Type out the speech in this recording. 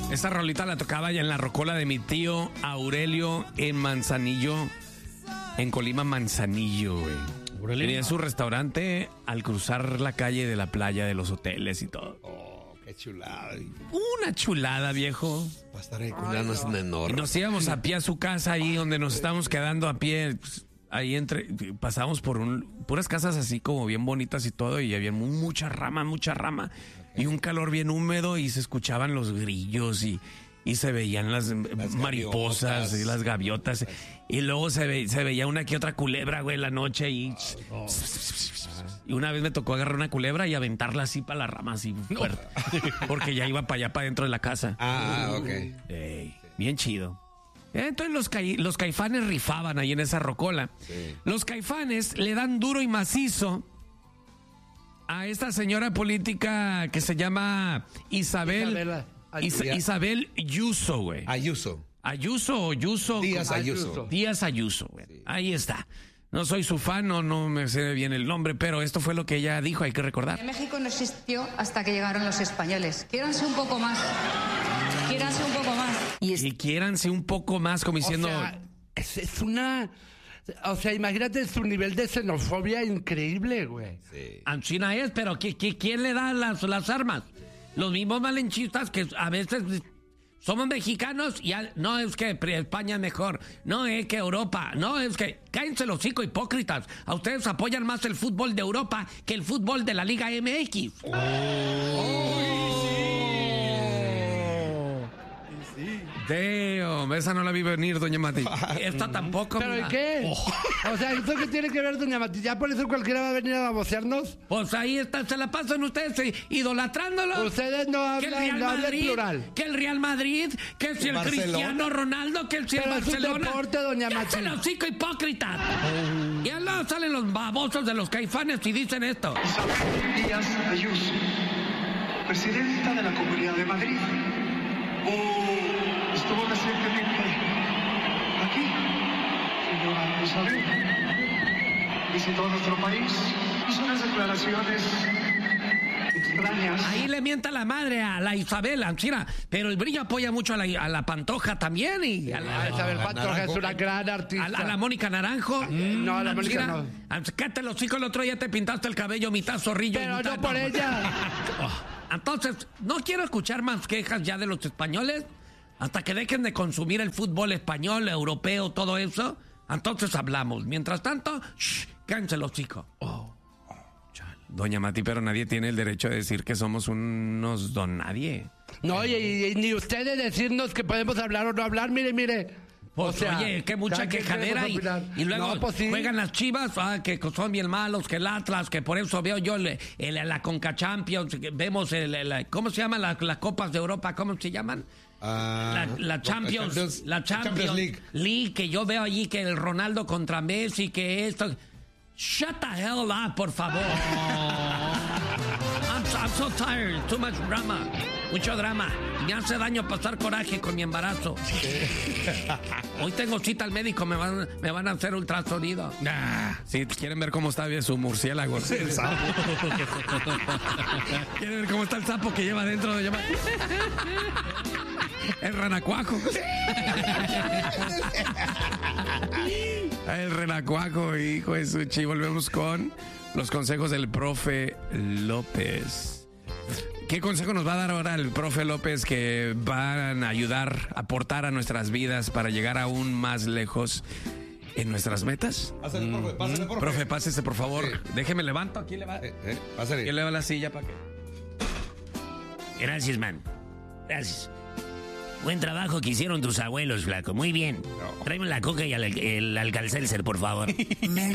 Esa rolita la tocaba ya en la rocola de mi tío Aurelio en Manzanillo, en Colima, Manzanillo, güey. Tenía su restaurante al cruzar la calle de la playa de los hoteles y todo. Oh, qué chulada. Una chulada, viejo. Va a estar ahí con ganas enormes. Y nos íbamos a pie a su casa ahí donde nos estábamos quedando a pie. Pues, ahí pasábamos por puras casas así como bien bonitas y todo, y había mucha rama. Y un calor bien húmedo y se escuchaban los grillos y se veían las mariposas y las gaviotas. Y luego se veía una que otra culebra, güey, en la noche y una vez me tocó agarrar una culebra y aventarla así para la rama, así fuerte. Porque ya iba para allá, para dentro de la casa. Ok. Bien chido. Entonces los Caifanes rifaban ahí en esa rocola. Sí. Los Caifanes le dan duro y macizo a esta señora política que se llama Isabel Yuso, güey. Ayuso o Yuso. Díaz Ayuso. Díaz Ayuso, güey. Sí. Ahí está. No soy su fan, no me sé bien el nombre, pero esto fue lo que ella dijo, hay que recordar. México no existió hasta que llegaron los españoles. Quiéranse un poco más. Quiéranse un poco más. Y quiéranse un poco más, como diciendo... O sea, es una... O sea, imagínate su nivel de xenofobia increíble, güey. Sí. China es, pero ¿quién le da las armas? Los mismos malenchistas que a veces somos mexicanos y no es que España es mejor, no es que Europa, no es que... Cállense los hocico, hipócritas. A ustedes apoyan más el fútbol de Europa que el fútbol de la Liga MX. Damn, esa no la vi venir, doña Mati. Esta tampoco. ¿Pero y qué? O sea, ¿esto qué tiene que ver, doña Mati? ¿Ya por eso cualquiera va a venir a babosearnos? Pues ahí está, se la pasan ustedes idolatrándolo. Ustedes no hablan, no hablan plural. Que el Real Madrid, que si el Cristiano Ronaldo, que si el Barcelona. Es un deporte, doña Mati. ¡Cállate los hocico, hipócrita! Y al lado salen los babosos de los Caifanes y dicen esto. Isabel Díaz Ayuso, presidenta de la Comunidad de Madrid. Estuvo recientemente aquí, señora Isabel, visitó nuestro país, hizo unas declaraciones extrañas. Ahí le mienta la madre a la Isabel, China, pero el Brillo apoya mucho a la Pantoja también y a la Isabel Pantoja es una gran artista. A la Mónica Naranjo. No, a la Mónica no. Cállate los hijos, el otro día te pintaste el cabello mitad zorrillo. Pero no por ella. Entonces, no quiero escuchar más quejas ya de los españoles hasta que dejen de consumir el fútbol español, europeo, todo eso. Entonces hablamos. Mientras tanto, cállense los chicos. Doña Mati, pero nadie tiene el derecho de decir que somos unos don nadie. No, y ni usted de decirnos que podemos hablar o no hablar, mire. Pues, o sea, oye, que mucha quejadera y luego no, pues sí. Juegan las Chivas, que son bien malos, que el Atlas, que por eso veo yo la Conca Champions, vemos ¿cómo se llaman las copas de Europa? ¿Cómo se llaman? La Champions League, que yo veo allí que el Ronaldo contra Messi, que esto... Shut the hell up, por favor. I'm so tired, too much drama. Mucho drama. Me hace daño pasar coraje con mi embarazo. Hoy tengo cita al médico, me van a hacer ultrasonido. Si quieren ver cómo está bien su murciélago. El sapo. ¿Quieren ver cómo está el sapo que lleva dentro de el ranacuajo? El renacuajo, hijo de su chi. Volvemos con los consejos del profe López. ¿Qué consejo nos va a dar ahora el profe López que van a ayudar, a aportar a nuestras vidas para llegar aún más lejos en nuestras metas? Pásale, profe. Profe, pásese, por favor. Sí. Déjeme levanto. Aquí le va. Pásale. Aquí le va la silla para que... Gracias, man. Gracias. Buen trabajo que hicieron tus abuelos, flaco. Muy bien. Tráeme la coca y el Alka-Seltzer, por favor.